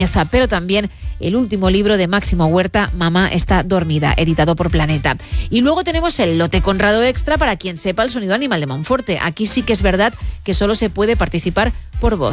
pero también el último libro de Máximo Huerta, Mamá está dormida, editado por Planeta. Y luego tenemos el lote Conrado Extra para quien sepa el sonido animal de Monforte. Aquí sí que es verdad que solo se puede participar por voz.